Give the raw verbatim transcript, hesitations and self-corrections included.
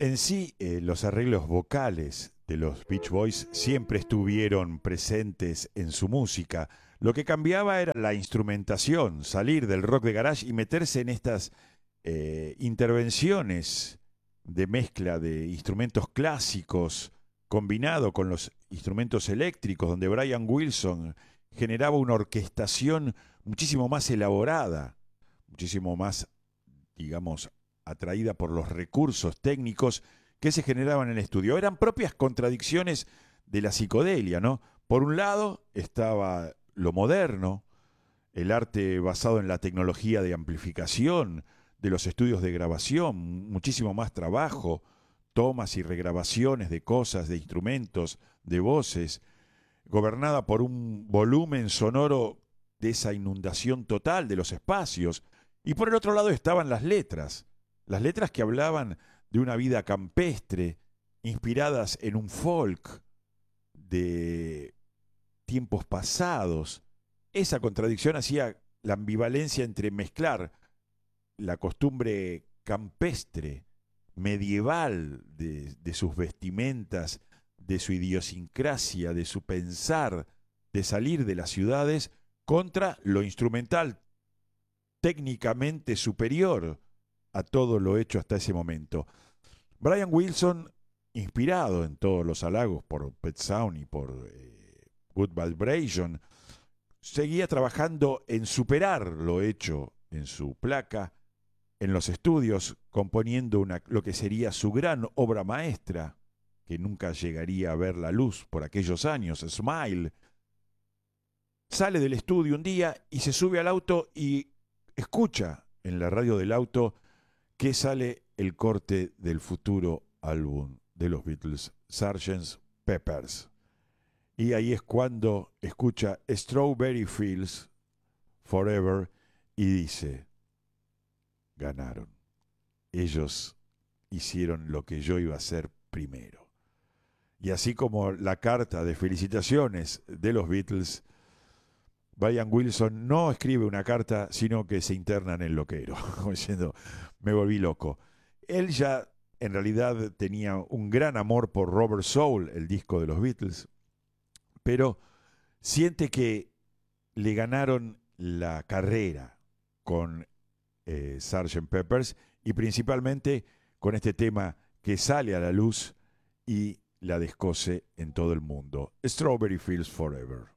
En sí, eh, los arreglos vocales de los Beach Boys siempre estuvieron presentes en su música. Lo que cambiaba era la instrumentación, salir del rock de garage y meterse en estas eh, intervenciones de mezcla de instrumentos clásicos combinado con los instrumentos eléctricos, donde Brian Wilson generaba una orquestación muchísimo más elaborada, muchísimo más, digamos, atraída por los recursos técnicos que se generaban en el estudio. Eran propias contradicciones de la psicodelia, ¿no? Por un lado estaba lo moderno, el arte basado en la tecnología de amplificación, de los estudios de grabación, muchísimo más trabajo, tomas y regrabaciones de cosas, de instrumentos, de voces, gobernada por un volumen sonoro de esa inundación total de los espacios. Y por el otro lado estaban las letras, las letras que hablaban de una vida campestre, inspiradas en un folk de tiempos pasados. Esa contradicción hacía la ambivalencia entre mezclar la costumbre campestre, medieval de, de sus vestimentas, de su idiosincrasia, de su pensar, de salir de las ciudades, contra lo instrumental, técnicamente superior a todo lo hecho hasta ese momento. Brian Wilson, inspirado en todos los halagos por Pet Sound y por eh, Good Vibration, seguía trabajando en superar lo hecho en su placa, en los estudios, componiendo una, lo que sería su gran obra maestra, que nunca llegaría a ver la luz por aquellos años, Smile. Sale del estudio un día y se sube al auto y escucha en la radio del auto que sale el corte del futuro álbum de los Beatles, sergeant Pepper's. Y ahí es cuando escucha Strawberry Fields Forever y dice: ganaron. Ellos hicieron lo que yo iba a hacer primero. Y así como la carta de felicitaciones de los Beatles, Brian Wilson no escribe una carta, sino que se interna en el loquero, como diciendo, me volví loco. Él ya en realidad tenía un gran amor por Rubber Soul, el disco de los Beatles, pero siente que le ganaron la carrera con eh, sergeant Pepper's y principalmente con este tema que sale a la luz y la descoce en todo el mundo, Strawberry Fields Forever.